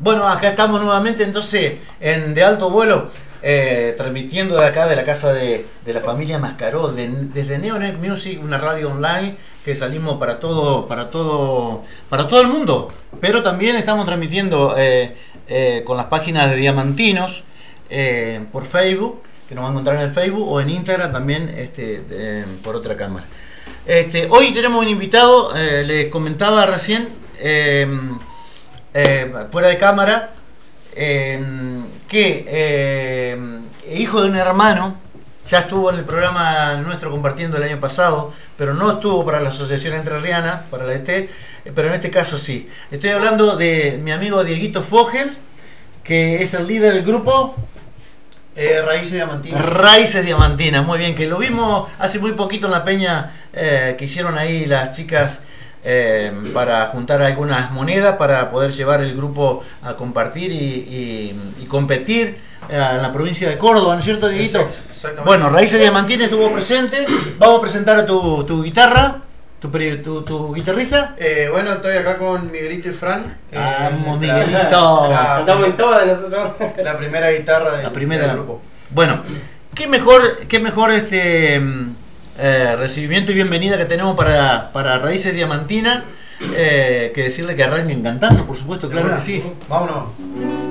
Bueno, acá estamos nuevamente entonces De Alto Vuelo, transmitiendo de acá, de la casa de la familia Mascaró, desde Neonet Music, una radio online que salimos para todo el mundo. Pero también estamos transmitiendo con las páginas de Diamantinos por Facebook, que nos van a encontrar en el Facebook, o en Instagram también por otra cámara. Hoy tenemos un invitado, les comentaba recién, fuera de cámara, hijo de un hermano, ya estuvo en el programa nuestro compartiendo el año pasado, pero no estuvo para la Asociación Entrerriana, para la ET, pero en este caso sí. Estoy hablando de mi amigo Dieguito Fogel, que es el líder del grupo Raíces Diamantinas. Raíces Diamantinas, muy bien, que lo vimos hace muy poquito en la peña que hicieron ahí las chicas para juntar algunas monedas para poder llevar el grupo a compartir y competir en la provincia de Córdoba, ¿no es cierto, Dieguito? Exactamente. Bueno, Raíces Diamantinas estuvo presente. Vamos a presentar a tu guitarra, tu guitarrista. Bueno, estoy acá con Miguelito y Fran. Vamos, Miguelito. Estamos en todas nosotros. La primera guitarra del del grupo. Bueno, qué mejor recibimiento y bienvenida que tenemos para Raíces Diamantinas, que decirle que arranquen cantando, por supuesto, claro que sí. Vámonos.